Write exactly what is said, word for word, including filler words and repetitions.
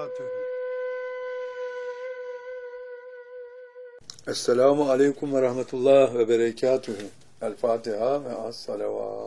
وبركاته. Esselamu Aleyküm ve Rahmetullah ve Berekatuhu. El Fatiha ve As-Salavat.